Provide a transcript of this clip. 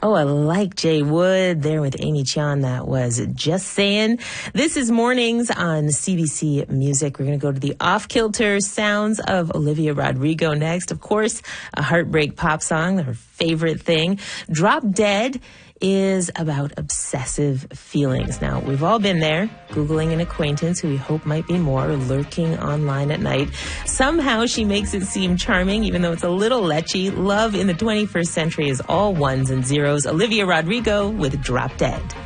Oh, I like Jay Wood there with Amy Chan. That was Just Saying. This is Mornings on CBC Music. We're going to go to the off-kilter sounds of Olivia Rodrigo next. Of course, a heartbreak pop song, her favorite thing. Drop Dead is about obsessive feelings. Now, we've all been there, Googling an acquaintance who we hope might be more, lurking online at night. Somehow she makes it seem charming, even though it's a little lechy. Love in the 21st century is all ones and zeros. Olivia Rodrigo with Drop Dead.